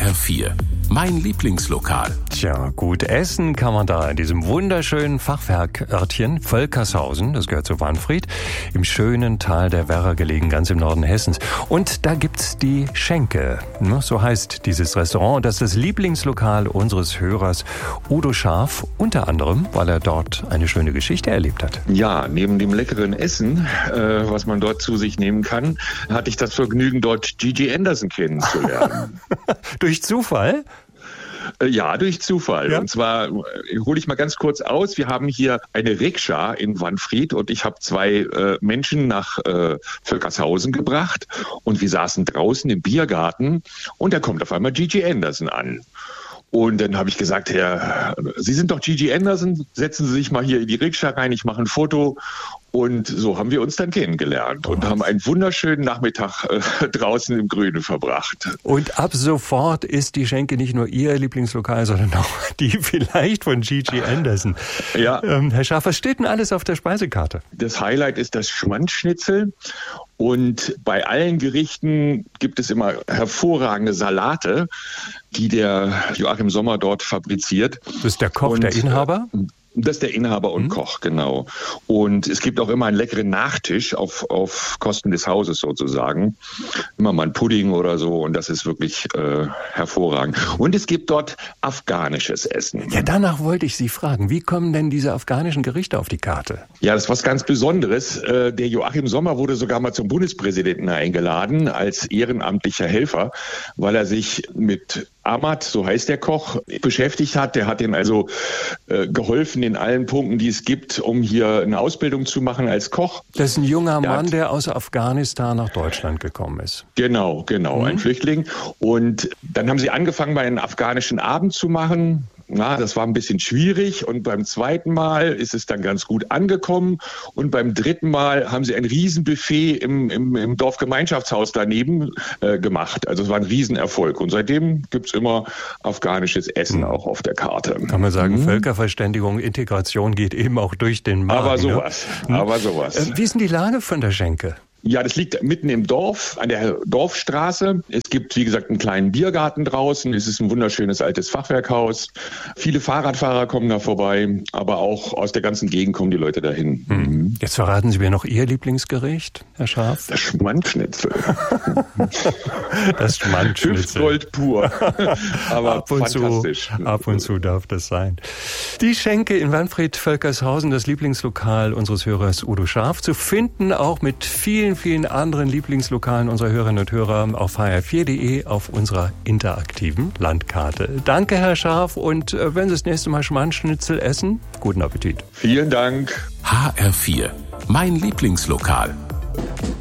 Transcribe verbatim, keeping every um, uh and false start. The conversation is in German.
R vier, mein Lieblingslokal. Tja, gut essen kann man da in diesem wunderschönen Fachwerkörtchen Völkershausen, das gehört zu Wanfried, im schönen Tal der Werra gelegen, ganz im Norden Hessens. Und da gibt's die Schenke, so heißt dieses Restaurant. Das ist das Lieblingslokal unseres Hörers Udo Scharf, unter anderem, weil er dort eine schöne Geschichte erlebt hat. Ja, neben dem leckeren Essen, äh, was man dort zu sich nehmen kann, hatte ich das Vergnügen, dort Gigi Anderson kennenzulernen. Durch Zufall? Ja, durch Zufall. Ja? Und zwar äh, hole ich mal ganz kurz aus. Wir haben hier eine Rikscha in Wanfried und ich habe zwei äh, Menschen nach äh, Völkershausen gebracht und wir saßen draußen im Biergarten und da kommt auf einmal Gigi Anderson an. Und dann habe ich gesagt, Herr, Sie sind doch Gigi Anderson, setzen Sie sich mal hier in die Rikscha rein, ich mache ein Foto. Und so haben wir uns dann kennengelernt und haben einen wunderschönen Nachmittag äh, draußen im Grünen verbracht. Und ab sofort ist die Schenke nicht nur Ihr Lieblingslokal, sondern auch die vielleicht von Gigi Anderson. Ja. Ähm, Herr Scharf, was steht denn alles auf der Speisekarte? Das Highlight ist das Schmandschnitzel. Und bei allen Gerichten gibt es immer hervorragende Salate, die der Joachim Sommer dort fabriziert. Das ist der Koch, und, der Inhaber? Äh, Das ist der Inhaber und mhm. Koch, genau. Und es gibt auch immer einen leckeren Nachtisch auf, auf Kosten des Hauses sozusagen. Immer mal ein Pudding oder so und das ist wirklich äh, hervorragend. Und es gibt dort afghanisches Essen. Ja, danach wollte ich Sie fragen. Wie kommen denn diese afghanischen Gerichte auf die Karte? Ja, das ist was ganz Besonderes. Äh, der Joachim Sommer wurde sogar mal zum Bundespräsidenten eingeladen als ehrenamtlicher Helfer, weil er sich mit Ahmad, so heißt der Koch, beschäftigt hat. Der hat ihm also äh, geholfen in allen Punkten, die es gibt, um hier eine Ausbildung zu machen als Koch. Das ist ein junger der Mann, hat, der aus Afghanistan nach Deutschland gekommen ist. Genau, genau, mhm. ein Flüchtling. Und dann haben sie angefangen, mal einen afghanischen Abend zu machen. Na, das war ein bisschen schwierig und beim zweiten Mal ist es dann ganz gut angekommen und beim dritten Mal haben sie ein Riesenbuffet im, im, im Dorfgemeinschaftshaus daneben äh, gemacht. Also es war ein Riesenerfolg und seitdem gibt's immer afghanisches Essen auch auf der Karte. Kann man sagen, mhm. Völkerverständigung, Integration geht eben auch durch den Magen. Aber sowas, ne? aber sowas. Äh, wie ist denn die Lage von der Schenke? Ja, das liegt mitten im Dorf, an der Dorfstraße. Es gibt, wie gesagt, einen kleinen Biergarten draußen. Es ist ein wunderschönes altes Fachwerkhaus. Viele Fahrradfahrer kommen da vorbei, aber auch aus der ganzen Gegend kommen die Leute dahin. Hm. Jetzt verraten Sie mir noch Ihr Lieblingsgericht, Herr Scharf. Das Schmandschnitzel. Das Schmandschnitzel. Hüftgold pur. Aber ab und fantastisch. Zu, ab und zu darf das sein. Die Schenke in Wanfried-Völkershausen, das Lieblingslokal unseres Hörers Udo Scharf, zu finden auch mit vielen vielen anderen Lieblingslokalen unserer Hörerinnen und Hörer auf h r vier punkt d e auf unserer interaktiven Landkarte. Danke, Herr Scharf, und äh, wenn Sie das nächste Mal Schmandschnitzel essen, guten Appetit. Vielen Dank. H R vier, mein Lieblingslokal.